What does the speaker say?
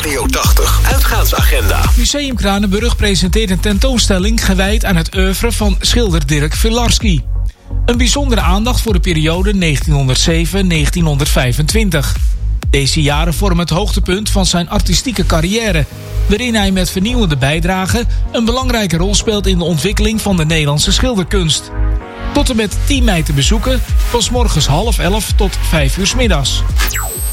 Radio 80 Uitgaansagenda. Museum Kranenburg presenteert een tentoonstelling gewijd aan het oeuvre van schilder Dirk Filarski. Een bijzondere aandacht voor de periode 1907-1925. Deze jaren vormen het hoogtepunt van zijn artistieke carrière, waarin hij met vernieuwende bijdragen een belangrijke rol speelt in de ontwikkeling van de Nederlandse schilderkunst. Tot en met 10 mei te bezoeken, van 's morgens 10:30 tot 5 uur 's middags.